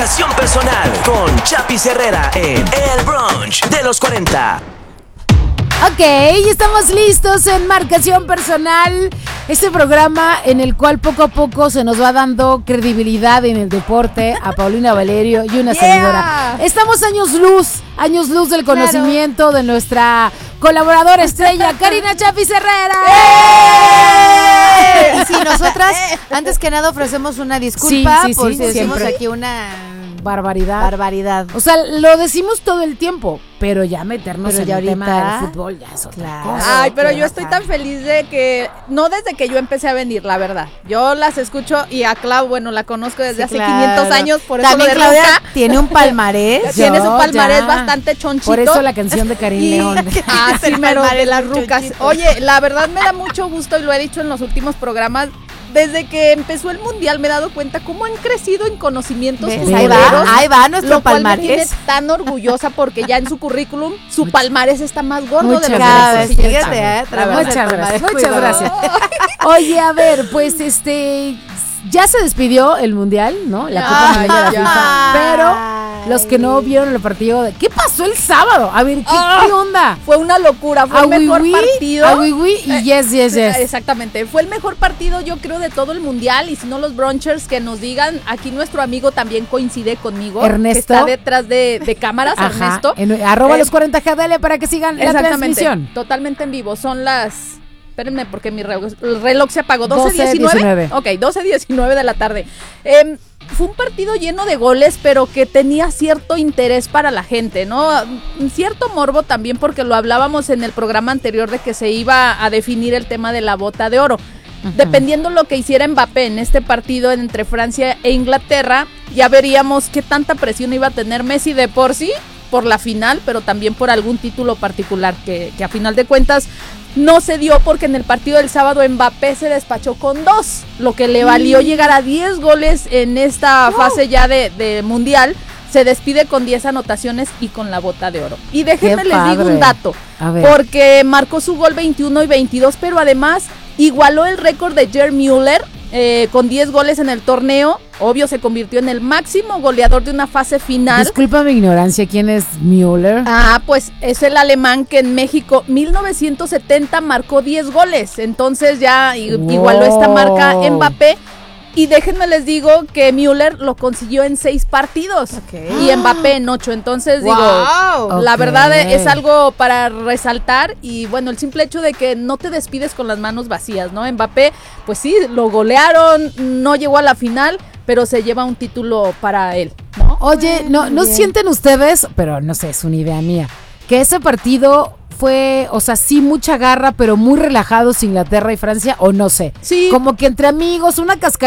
Marcación Personal con Chapis Herrera en El Brunch de los 40. Ok, estamos listos en Marcación Personal, este programa en el cual poco a poco se nos va dando credibilidad en el deporte a Paulina Valerio y una servidora. Estamos años luz del conocimiento de nuestra colaboradora estrella, Karina Chapis Herrera. Y sí, nosotras, antes que nada, ofrecemos una disculpa por si decimos siempre. aquí una barbaridad. O sea, lo decimos todo el tiempo, pero ya meternos en el tema del fútbol ya es otra cosa. Ay, pero yo estoy tan feliz de que, no desde que yo empecé a venir, la verdad. Yo las escucho y a Clau, bueno, la conozco desde hace 500 años, por eso también lo de Claudia Ruca. tiene un palmarés. Tiene su palmarés bastante chonchito. Por eso la canción de Karim León. Así mero de las rucas. Oye, la verdad me da mucho gusto y lo he dicho en los últimos programas. Desde que empezó el mundial me he dado cuenta cómo han crecido en conocimientos futboleros. Ahí va nuestro lo cual palmarés. me tiene tan orgullosa porque ya en su currículum su palmarés está más gordo de lo que gracias. Muchas gracias. Oye, a ver, pues ya se despidió el mundial, ¿no? La Copa Mundial de la FIFA. Pero los que no vieron el partido, ¿qué pasó el sábado? A ver, ¿qué onda? Fue una locura, fue el mejor partido. Y yes. Exactamente, fue el mejor partido yo creo de todo el mundial, y si no los brunchers que nos digan, aquí nuestro amigo también coincide conmigo, Ernesto, que está detrás de cámaras. Ajá, Ernesto. @ los 40 GDL para que sigan la transmisión. Totalmente en vivo, son las... Espérenme porque mi reloj se apagó. 12:19. Ok, 12:19 de la tarde. Fue un partido lleno de goles, pero que tenía cierto interés para la gente, ¿no? Cierto morbo también, porque lo hablábamos en el programa anterior de que se iba a definir el tema de la bota de oro. Uh-huh. Dependiendo lo que hiciera Mbappé en este partido entre Francia e Inglaterra, ya veríamos qué tanta presión iba a tener Messi de por sí por la final, pero también por algún título particular que a final de cuentas no se dio, porque en el partido del sábado Mbappé se despachó con 2, lo que le valió llegar a 10 goles en esta fase ya de mundial. Se despide con 10 anotaciones y con la bota de oro. Y déjenme les digo un dato, porque marcó su gol 21 y 22, pero además igualó el récord de Gerd Müller con 10 goles en el torneo. Obvio, se convirtió en el máximo goleador de una fase final. Disculpa mi ignorancia, ¿quién es Müller? Pues es el alemán que en México 1970 marcó 10 goles. Entonces ya igualó esta marca Mbappé. Y déjenme les digo que Müller lo consiguió en 6 partidos y Mbappé en 8. Entonces la verdad es algo para resaltar. Y bueno, el simple hecho de que no te despides con las manos vacías, ¿no? Mbappé, pues sí, lo golearon, no llegó a la final, pero se lleva un título para él, ¿no? Oye, ¿no sienten ustedes, pero no sé, es una idea mía, que ese partido fue, o sea, sí mucha garra, pero muy relajados Inglaterra y Francia, o no sé? Sí. Como que entre amigos, una cascarita